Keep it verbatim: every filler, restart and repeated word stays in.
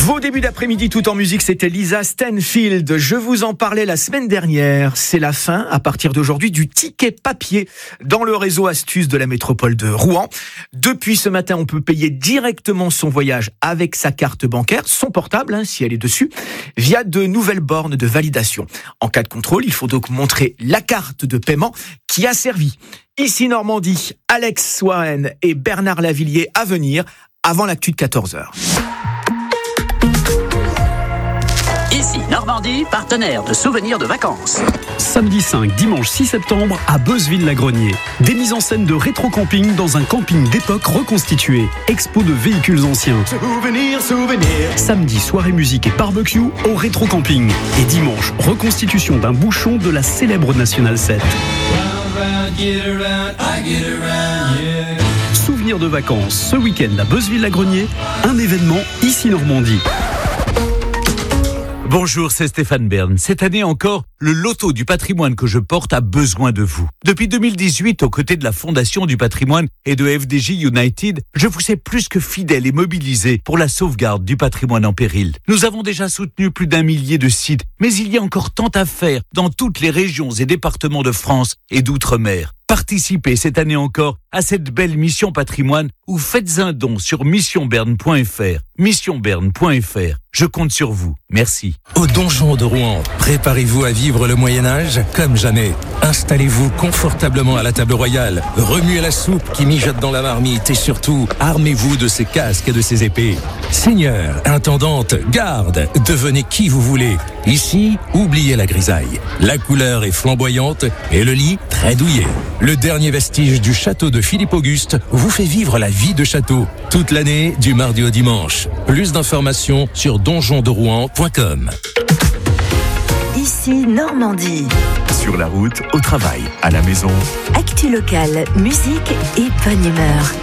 Vos débuts d'après-midi tout en musique, c'était Lisa Stanfield. Je vous en parlais la semaine dernière. C'est la fin, à partir d'aujourd'hui, du ticket papier dans le réseau Astuce de la métropole de Rouen. Depuis ce matin, on peut payer directement son voyage avec sa carte bancaire, son portable, hein, si elle est dessus, via de nouvelles bornes de validation. En cas de contrôle, il faut donc montrer la carte de paiement qui a servi. Ici Normandie, Alex Soahen et Bernard Lavillier à venir avant l'actu de quatorze heures. Ici Normandie, partenaire de souvenirs de vacances. Samedi cinq, dimanche six septembre à Beuzeville-la-Grenier. Des mises en scène de rétro-camping dans un camping d'époque reconstitué. Expo de véhicules anciens. Souvenir, souvenir. Samedi, soirée musique et barbecue au rétro-camping. Et dimanche, reconstitution d'un bouchon de la célèbre National sept. Souvenirs de vacances, ce week-end à Beuzeville-la-Grenier. Un événement ici Normandie. Bonjour, c'est Stéphane Bern. Cette année encore, le loto du patrimoine que je porte a besoin de vous. Depuis deux mille dix-huit, aux côtés de la Fondation du patrimoine et de F D J United, je vous ai plus que fidèle et mobilisé pour la sauvegarde du patrimoine en péril. Nous avons déjà soutenu plus d'un millier de sites, mais il y a encore tant à faire dans toutes les régions et départements de France et d'outre-mer. Participez cette année encore à cette belle mission patrimoine ou faites un don sur mission berne point f r. mission berne point f r. Je compte sur vous. Merci. Au Donjon de Rouen, préparez-vous à vivre le Moyen-Âge comme jamais. Installez-vous confortablement à la table royale, remuez la soupe qui mijote dans la marmite et surtout, armez-vous de ces casques et de ces épées. Seigneur, intendante, garde, devenez qui vous voulez. Ici, oubliez la grisaille. La couleur est flamboyante et le lit très douillet. Le dernier vestige du château de Philippe Auguste vous fait vivre la vie de château. Toute l'année, du mardi au dimanche. Plus d'informations sur donjon de rouen point com. Ici Normandie. Sur la route, au travail, à la maison. Actu locale, musique et bonne humeur.